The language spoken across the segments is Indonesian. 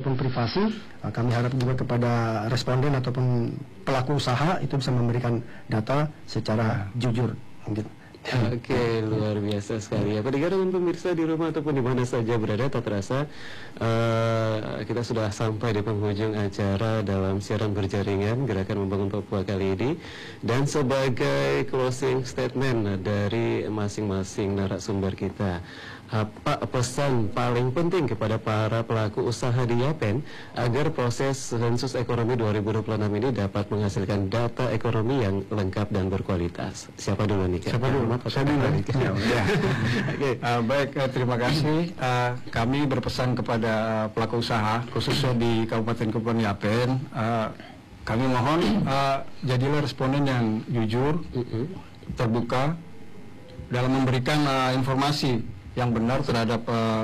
ataupun privasi. Kami harap juga kepada responden ataupun pelaku usaha itu bisa memberikan data secara jujur. Gitu. Oke, luar biasa sekali ya. Pendengar dan pemirsa di rumah ataupun di mana saja berada, tak terasa kita sudah sampai di penghujung acara dalam siaran berjaringan Gerakan Membangun Papua kali ini. Dan sebagai closing statement dari masing-masing narasumber kita, apa pesan paling penting kepada para pelaku usaha di Yapen agar proses sensus ekonomi 2026 ini dapat menghasilkan data ekonomi yang lengkap dan berkualitas? Siapa dulu nih? Siapa dulu? Saya dulu. Ya. Baik, terima kasih. Kami berpesan kepada pelaku usaha khususnya di Kabupaten Kepulauan Yapen. Kami mohon jadilah responden yang jujur, terbuka dalam memberikan informasi yang benar terhadap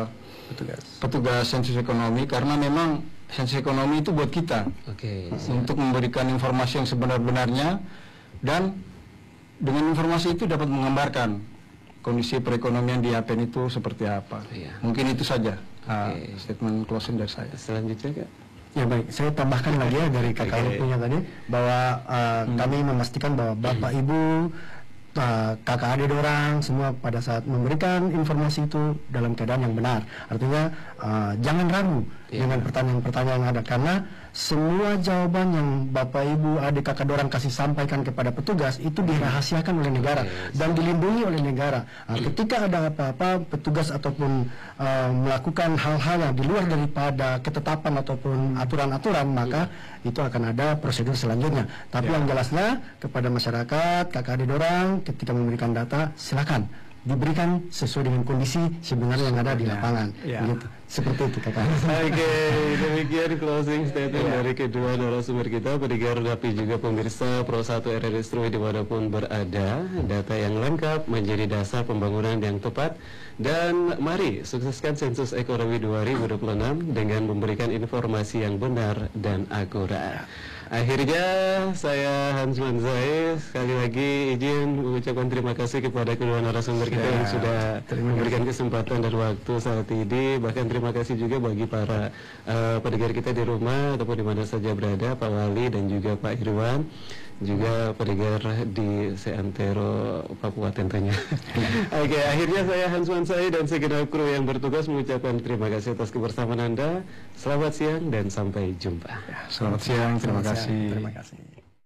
petugas sensus ekonomi, karena memang sensus ekonomi itu buat kita untuk memberikan informasi yang sebenar-benarnya, dan dengan informasi itu dapat menggambarkan kondisi perekonomian di Yapen itu seperti apa. Mungkin itu saja statement closing dari saya. Selanjutnya Kak. Ya baik, saya tambahkan lagi ya dari kakak punya tadi bahwa kami memastikan bahwa Bapak Ibu, kakak adik orang semua pada saat memberikan informasi itu dalam keadaan yang benar. Artinya jangan ragu dengan pertanyaan-pertanyaan yang ada, karena semua jawaban yang Bapak Ibu adik kakak orang kasih sampaikan kepada petugas itu dirahasiakan oleh negara dan dilindungi oleh negara. Ketika ada apa-apa petugas ataupun melakukan hal-hal yang di luar daripada ketetapan ataupun aturan-aturan, maka itu akan ada prosedur selanjutnya. Tapi yang jelasnya kepada masyarakat, kakak adik orang, ketika memberikan data, silakan diberikan sesuai dengan kondisi sebenarnya yang ada di lapangan. Gitu. Seperti itu kakak. Oke, demikian closing statement dari kedua narasumber kita. Pendengar tapi juga pemirsa Pro 1 RRI Strui dimanapun berada, data yang lengkap menjadi dasar pembangunan yang tepat. Dan mari sukseskan sensus ekonomi 2026 dengan memberikan informasi yang benar dan akurat. Akhirnya saya Hans Manzai sekali lagi izin mengucapkan terima kasih kepada kedua narasumber kita yang sudah memberikan kesempatan dan waktu saat ini. Bahkan terima kasih juga bagi para pendengar kita di rumah ataupun di mana saja berada, Pak Wali dan juga Pak Irwan, juga pendengar di seantero Papua tentunya. Oke, akhirnya saya Hans Manzai dan segenap kru yang bertugas mengucapkan terima kasih atas kebersamaan Anda. Selamat siang dan sampai jumpa. Selamat siang, terima kasih. Terima kasih.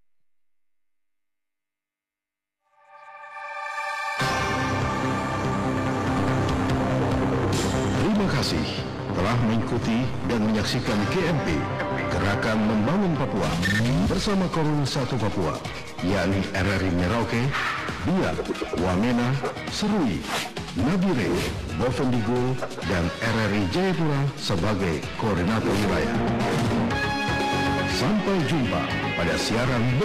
Terima kasih telah mengikuti dan menyaksikan GMP Gerakan Membangun Papua bersama Korun 1 Papua, yakni RRI Merauke, Biak, Wamena, Serui, Nabire, Bovendigul, dan RRI Jayapura sebagai koordinator wilayah. Sampai jumpa pada siaran